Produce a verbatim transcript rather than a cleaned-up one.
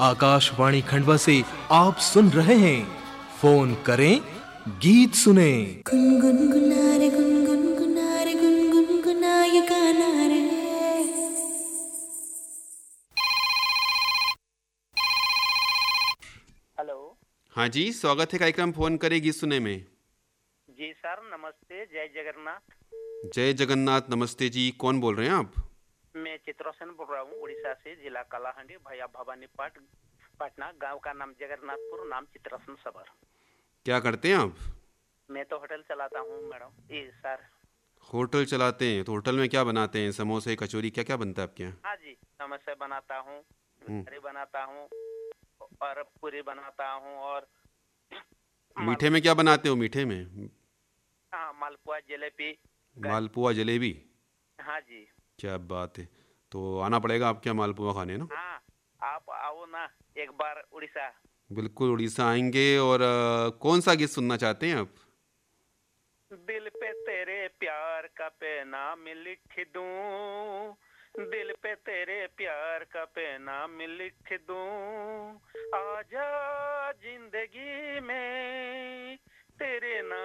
आकाशवाणी खंडवा से आप सुन रहे हैं। फोन करें, गीत सुने। गुनगुनगुना रे गुनगुनगुना रे गुनगुनगुना ये गाना रे। हेलो। हाँ जी, स्वागत है कार्यक्रम फोन करे गीत सुने में। जी सर, नमस्ते। जय जगन्नाथ। जय जगन्नाथ। नमस्ते जी, कौन बोल रहे हैं आप? मैं चित्रसेन बोल रहा हूँ, उड़ीसा से, जिला कालाहांडी, भैया भवानी पाट पटना। गांव का नाम जगन्नाथपुर, नाम चित्रसेन सबर। क्या करते हैं आप? मैं तो होटल चलाता हूँ मैडम। ये सर। होटल चलाते हैं, तो होटल में क्या बनाते हैं? समोसे, कचौरी, क्या क्या बनता है आपके यहाँ? हाँ जी, समोसे बनाता हूँ, करी बनाता हूँ और पूरी बनाता हूँ। और मीठे में क्या बनाते हो? मीठे में हाँ, मालपुआ, जलेबी। मालपुआ, जलेबी। हाँ जी। क्या बात है। तो आना पड़ेगा आपके यहाँ मालपुआ खाने ना। हाँ, आप आओ ना एक बार उड़ीसा। बिल्कुल, उड़ीसा आएंगे। और अ, कौन सा गीत सुनना चाहते हैं आप? दिल पे तेरे प्यार का पैनाम लिख दूं, दिल पे तेरे प्यार का पैनाम लिख दूं, आजा जिंदगी में तेरे नाम